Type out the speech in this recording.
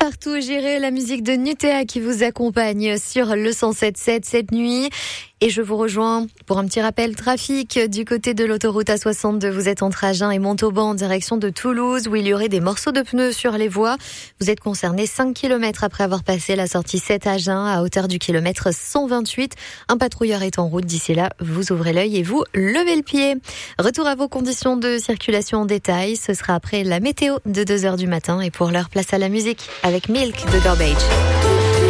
partout, j'irai la musique de Nutea qui vous accompagne sur le 107.7 cette nuit. Et je vous rejoins pour un petit rappel trafic du côté de l'autoroute A62. Vous êtes entre Agen et Montauban en direction de Toulouse où il y aurait des morceaux de pneus sur les voies. Vous êtes concerné 5 km après avoir passé la sortie 7 Agen à hauteur du kilomètre 128. Un patrouilleur est en route. D'ici là, vous ouvrez l'œil et vous levez le pied. Retour à vos conditions de circulation en détail. Ce sera après la météo de 2h du matin. Et pour l'heure, place à la musique avec Milk de Garbage.